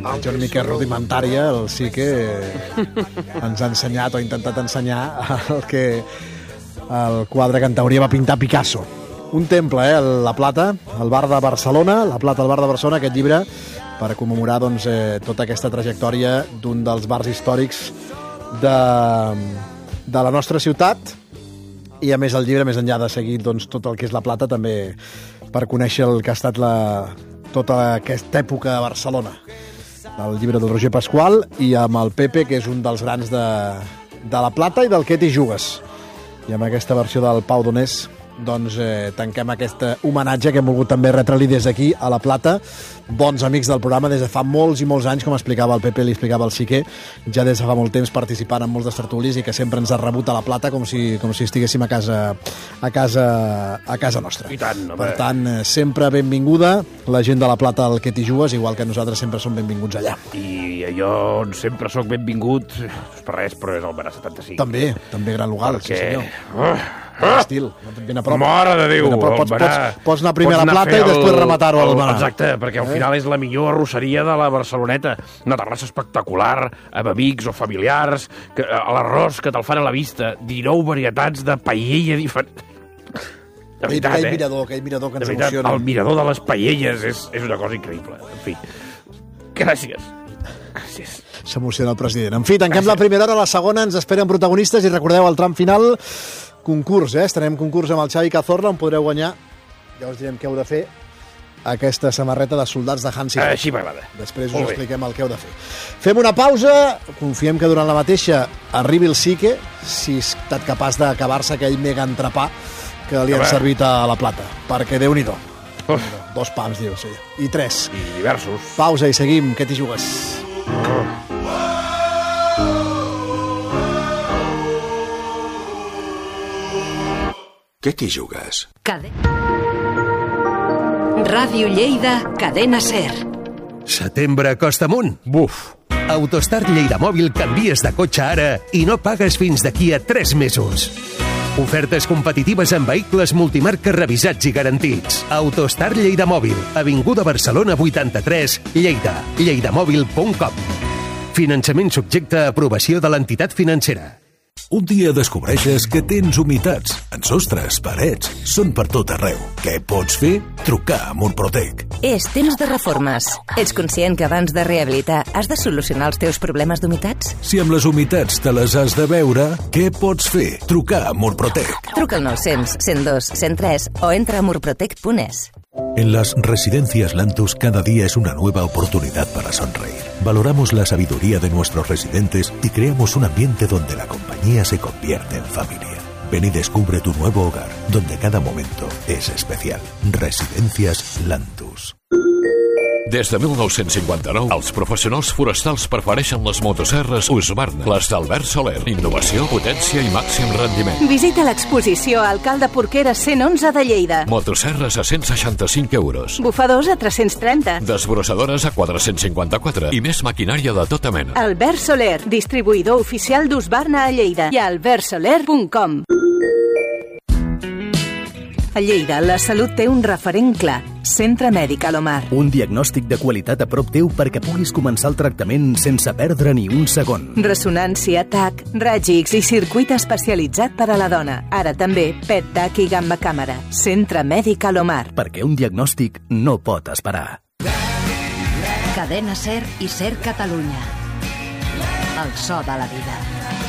una mica rudimentària, el sí que ens ha ensenyat o ha intentat ensenyar el quadre que en teoria va pintar Picasso. Un temple, La Plata, al bar de Barcelona, La Plata al bar de Barcelona, aquest llibre, per commemorar doncs, tota aquesta trajectòria d'un dels bars històrics de la nostra ciutat. I a més el llibre, més enllà de seguir doncs, tot el que és La Plata, també per conèixer el que ha estat tota aquesta època a Barcelona. El llibre del Roger Pasqual i amb el Pepe, que és un dels grans de La Plata i del Què t'hi jugues. I amb aquesta versió del Pau Donés doncs tanquem aquest homenatge que hem volgut també retre-li des d'aquí a La Plata. Bons amics del programa des de fa molts i molts anys, com explicava el Pepe, li explicava el Sique, ja des de fa molt temps participant en molts de tertulis i que sempre ens ha rebut a La Plata com si estiguéssim a casa nostra. I tant, home. Per tant, sempre benvinguda la gent de La Plata al Què t'hi jugues, igual que nosaltres sempre som benvinguts allà. I jo sempre sóc benvingut, per res, però és el Barà 75. També gran lugar, perquè... sí senyor. Estil, ben a prop. Mare de Déu, pots anar primer a La Plata i després rematar-ho al Barà. Exacte, perquè al final és la millor arrosseria de la Barceloneta. Una terrassa espectacular, amb amics o familiars, l'arròs que te'l fan a la vista, 19 varietats de paella diferents. De veritat, aquell mirador que ens emociona. El mirador de les paelles és una cosa increïble. En fi, gràcies. S'emociona el president. En fi, tanquem la primera hora, la segona ens esperen protagonistes i recordeu el tram final, concurs, estarem concurs amb el Xavi Cazorla, on podreu guanyar, ja us direm què heu de fer, aquesta samarreta de soldats de Hansi. Així m'agrada. Després us expliquem el que heu de fer. Fem una pausa, confiem que durant la mateixa arribi el Sique, si ha estat capaç d'acabar-se aquell mega entrepà que li han servit a La Plata, perquè Déu-n'hi-do. 2 pams, diu, sí. I 3. I diversos. Pausa i seguim. Què t'hi jugues? Què t'hi jugues? Ràdio Lleida, Cadena Ser. Setembre costa amunt? Buf! Autostart Lleida Mòbil canvies de cotxe ara i no pagues fins d'aquí a 3 mesos. Ofertes competitives en vehicles multimarca revisats i garantits. Autostart Lleida Mòbil, Avinguda Barcelona 83, Lleida. lleidamòbil.com. Finançament subjecte a aprovació de l'entitat financera. Un dia descobreixes que tens humitats en sostres, parets, són per tot arreu. Què pots fer? Trucar a Murprotec. És temps de reformes. Ets conscient que abans de rehabilitar has de solucionar els teus problemes d'humitats? Si amb les humitats te les has de veure, què pots fer? Trucar a Murprotec. Truca al 900 102 103 o entra a murprotec.es. En las residencias Lantus cada día es una nueva oportunidad para sonreír. Valoramos la sabiduría de nuestros residentes y creamos un ambiente donde la compañía se convierte en familia. Ven y descubre tu nuevo hogar, donde cada momento es especial. Residencias Lantus. Des de 1959, els professionals forestals prefereixen les motosserres Husqvarna, les d'Albert Soler. Innovació, potència i màxim rendiment. Visita l'exposició Alcalde Porqueres 111 de Lleida. Motosserres a 165 euros. Bufadors a 330. Desbrossadores a 454. I més maquinària de tota mena. Albert Soler, distribuïdor oficial d'Husqvarna a Lleida i a albertsoler.com. A Lleida, la salut té un referent clar. Centre Mèdic Alomar. Un diagnòstic de qualitat a prop teu perquè puguis començar el tractament sense perdre ni un segon. Resonància, TAC, raig X i circuit especialitzat per a la dona. Ara també PET, TAC i gamma càmera. Centre Mèdic Alomar. Perquè un diagnòstic no pot esperar. Cadena Ser i Ser Catalunya. El so de la vida.